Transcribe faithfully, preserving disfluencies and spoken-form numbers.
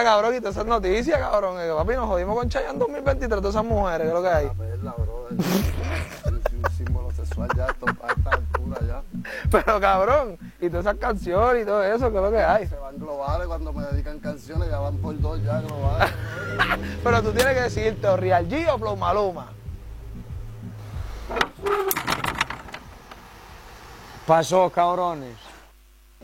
mira, cabrón, y todas esas noticias, cabrón. Que, papi, nos jodimos con Chayanne en dos mil veintitrés, todas esas mujeres, ¿qué es lo que hay? La perla, bro. Es un símbolo sexual ya, esto, a esta altura ya. Pero, cabrón, y todas esas canciones y todo eso, ¿qué es lo que hay? Se van globales cuando me dedican canciones, ya van por dos ya globales. Pero tú tienes que decirte o Real G o Flow Maluma. Pasó, cabrones.